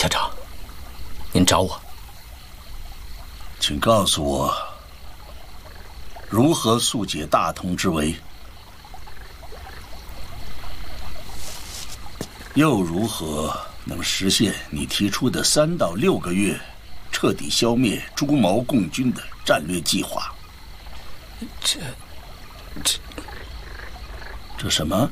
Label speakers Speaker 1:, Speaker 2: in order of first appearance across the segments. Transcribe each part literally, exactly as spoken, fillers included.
Speaker 1: 校长，您找我，
Speaker 2: 请告诉我，如何速解大同之围？又如何能实现你提出的三到六个月彻底消灭朱毛共军的战略计划？
Speaker 1: 这，这，
Speaker 2: 这什么？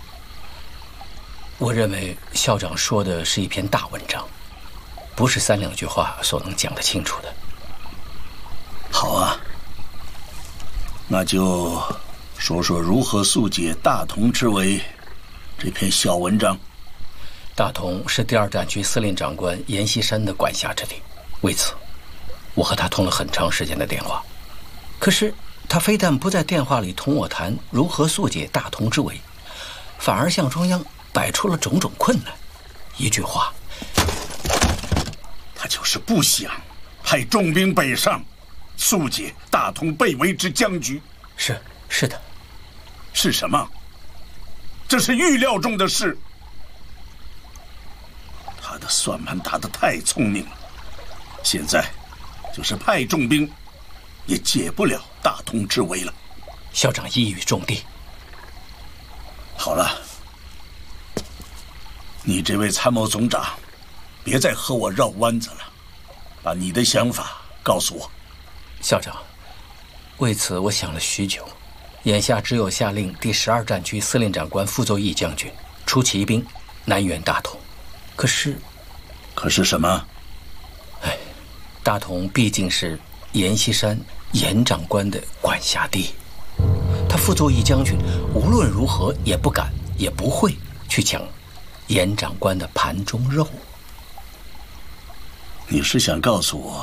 Speaker 1: 我认为校长说的是一篇大文章，不是三两句话所能讲得清楚的。
Speaker 2: 好啊，那就说说如何速解大同之围这篇小文章。
Speaker 1: 大同是第二战区司令长官阎锡山的管辖之地，为此，我和他通了很长时间的电话。可是他非但不在电话里同我谈如何速解大同之围，反而向中央摆出了种种困难。一句话，
Speaker 2: 他就是不想派重兵北上，速解大同被围之僵局。
Speaker 1: 是是的，
Speaker 2: 是什么？这是预料中的事。他的算盘打得太聪明了，现在就是派重兵，也解不了大同之围了。
Speaker 1: 校长一语中的。
Speaker 2: 好了，你这位参谋总长，别再和我绕弯子了，把你的想法告诉我。
Speaker 1: 校长，为此我想了许久，眼下只有下令第十二战区司令长官傅作义将军出骑兵南援大同。可是，
Speaker 2: 可是什么？
Speaker 1: 哎，大同毕竟是阎锡山阎长官的管辖地，他傅作义将军无论如何也不敢也不会去抢阎长官的盘中肉。
Speaker 2: 你是想告诉我，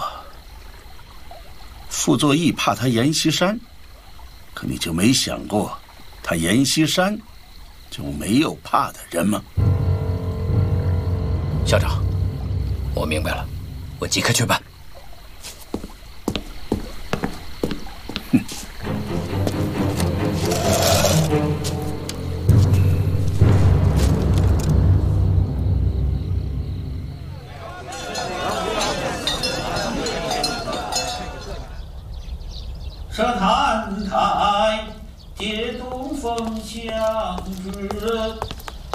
Speaker 2: 傅作义怕他阎锡山，可你就没想过，他阎锡山就没有怕的人吗？
Speaker 1: 校长，我明白了，我即刻去办。
Speaker 2: 哼。
Speaker 3: 设坛台，借东风响之。